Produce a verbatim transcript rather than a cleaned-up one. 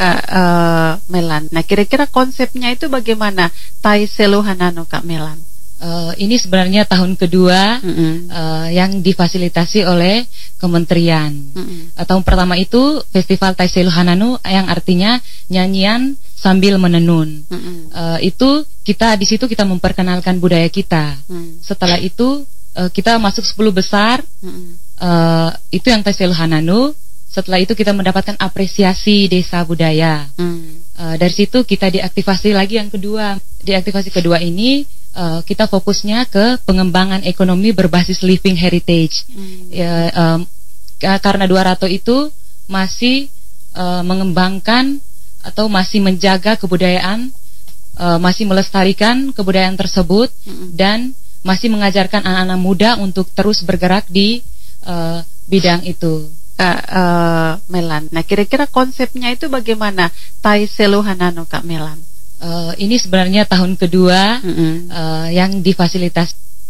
Kak uh, Melan. Nah, kira-kira konsepnya itu bagaimana? Tai Selo Hanano, Kak Melan. Uh, ini sebenarnya tahun kedua mm-hmm. uh, yang difasilitasi oleh kementerian. Mm-hmm. Uh, tahun pertama itu Festival Tai Selo Hanano yang artinya nyanyian sambil menenun. Mm-hmm. Uh, itu kita di situ kita memperkenalkan budaya kita. Mm-hmm. Setelah itu uh, kita masuk sepuluh besar. Mm-hmm. uh, itu yang Tai Selo Hanano. Setelah itu kita mendapatkan apresiasi desa budaya. Mm-hmm. uh, dari situ kita diaktifasi lagi yang kedua. Diaktifasi kedua ini Uh, kita fokusnya ke pengembangan ekonomi berbasis living heritage. Hmm. Ya, um, karena Dua Rato itu masih uh, mengembangkan atau masih menjaga kebudayaan, uh, masih melestarikan kebudayaan tersebut, hmm. dan masih mengajarkan anak-anak muda untuk terus bergerak di uh, bidang itu. Kak uh, Melan. Nah, kira-kira konsepnya itu bagaimana? Tai Selo Hanano, Kak Melan. Uh, ini sebenarnya tahun kedua mm-hmm. uh, yang difasilitasi